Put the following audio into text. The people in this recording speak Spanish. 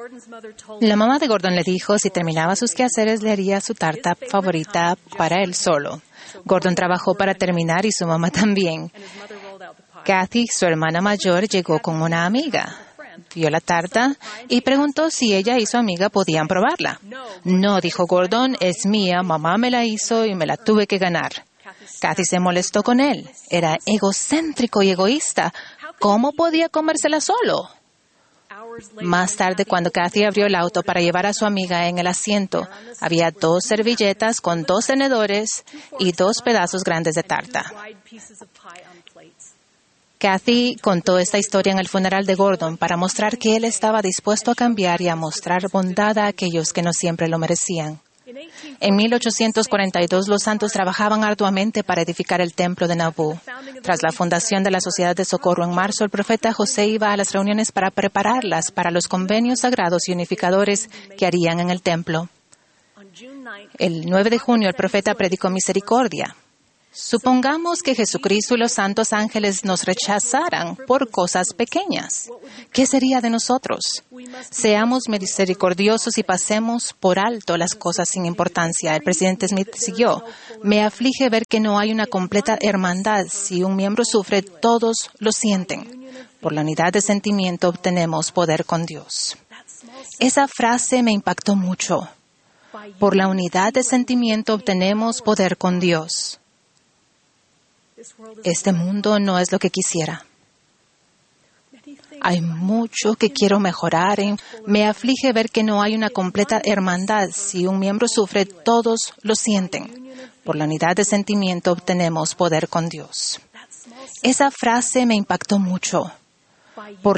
La mamá de Gordon le dijo si terminaba sus quehaceres le haría su tarta favorita para él solo. Gordon trabajó para terminar y su mamá también. Kathy, su hermana mayor, llegó con una amiga. Vio la tarta y preguntó si ella y su amiga podían probarla. No, dijo Gordon, es mía, mamá me la hizo y me la tuve que ganar. Kathy se molestó con él. Era egocéntrico y egoísta. ¿Cómo podía comérsela solo? Más tarde, cuando Kathy abrió el auto para llevar a su amiga en el asiento, había 2 servilletas con 2 tenedores y 2 pedazos grandes de tarta. Kathy contó esta historia en el funeral de Gordon para mostrar que él estaba dispuesto a cambiar y a mostrar bondad a aquellos que no siempre lo merecían. En 1842, los santos trabajaban arduamente para edificar el templo de Nauvoo. Tras la fundación de la Sociedad de Socorro en marzo, el profeta José iba a las reuniones para prepararlas para los convenios sagrados y unificadores que harían en el templo. El 9 de junio, el profeta predicó misericordia. Supongamos que Jesucristo y los santos ángeles nos rechazaran por cosas pequeñas. ¿Qué sería de nosotros? Seamos misericordiosos y pasemos por alto las cosas sin importancia. El presidente Smith siguió. Me aflige ver que no hay una completa hermandad. Si un miembro sufre, todos lo sienten. Por la unidad de sentimiento obtenemos poder con Dios. Esa frase me impactó mucho. Por la unidad de sentimiento obtenemos poder con Dios. Este mundo no es lo que quisiera. Hay mucho que quiero mejorar. Me aflige ver que no hay una completa hermandad. Si un miembro sufre, todos lo sienten. Por la unidad de sentimiento obtenemos poder con Dios. Esa frase me impactó mucho. Por